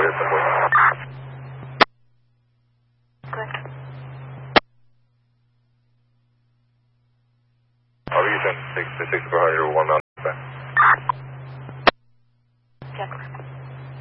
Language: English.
clear simply. Good. I'll be 10, 6400 1 mile.